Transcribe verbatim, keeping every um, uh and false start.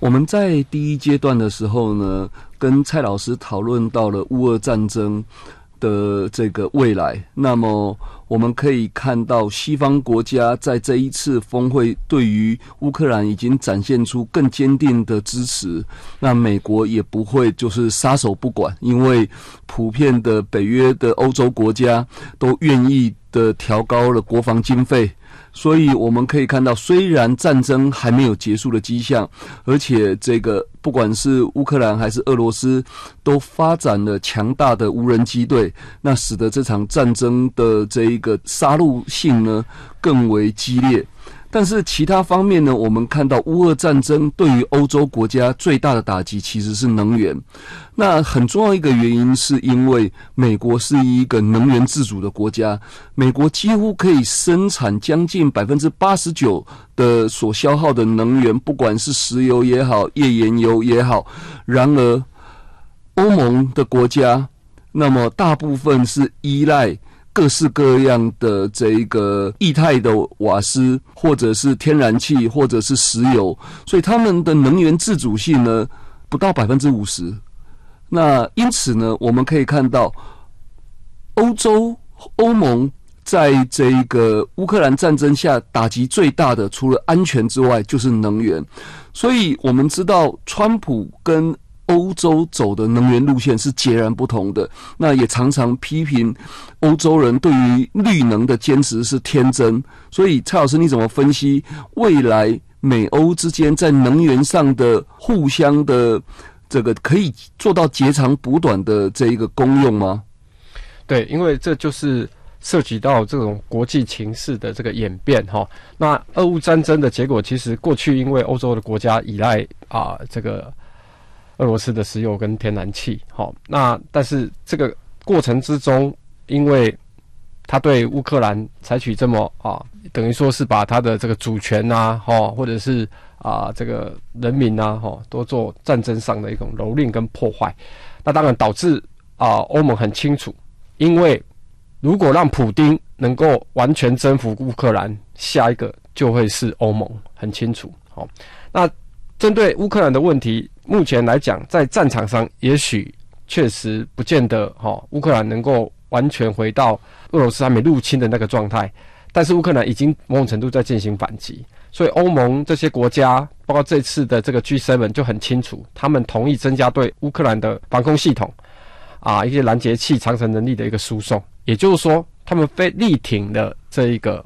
我们在第一阶段的时候呢，跟蔡老师讨论到了乌俄战争的这个未来，那么我们可以看到西方国家在这一次峰会对于乌克兰已经展现出更坚定的支持，那美国也不会就是撒手不管，因为普遍的北约的欧洲国家都愿意的调高了国防经费，所以我们可以看到，虽然战争还没有结束的迹象，而且这个不管是乌克兰还是俄罗斯都发展了强大的无人机队，那使得这场战争的这一个杀戮性呢更为激烈。但是其他方面呢，我们看到乌俄战争对于欧洲国家最大的打击其实是能源。那很重要一个原因是因为美国是一个能源自主的国家，美国几乎可以生产将近 百分之八十九 的所消耗的能源，不管是石油也好，页岩油也好。然而欧盟的国家，那么大部分是依赖各式各样的这一个液态的瓦斯，或者是天然气，或者是石油，所以他们的能源自主性呢不到 百分之五十。 那因此呢，我们可以看到欧洲欧盟在这一个乌克兰战争下打击最大的，除了安全之外就是能源。所以我们知道川普跟欧洲走的能源路线是截然不同的，那也常常批评欧洲人对于绿能的坚持是天真。所以蔡老师，你怎么分析未来美欧之间在能源上的互相的这个可以做到截长补短的这一个功用吗？ 对，因为这就是涉及到这种国际情势的这个演变哈。那俄乌战争的结果，其实过去因为欧洲的国家依赖啊这个俄罗斯的石油跟天然气，好，那但是这个过程之中，因为他对乌克兰采取这么啊，等于说是把他的这个主权啊，哈，或者是啊这个人民啊，哈，都做战争上的一种蹂躏跟破坏，那当然导致啊欧盟很清楚，因为如果让普丁能够完全征服乌克兰，下一个就会是欧盟，很清楚，好，那针对乌克兰的问题，目前来讲，在战场上也许确实不见得哈、哦，乌克兰能够完全回到俄罗斯还没入侵的那个状态，但是乌克兰已经某种程度在进行反击，所以欧盟这些国家，包括这次的这个 G 七 就很清楚，他们同意增加对乌克兰的防空系统啊，一些拦截器、长程能力的一个输送，也就是说，他们非力挺了这一个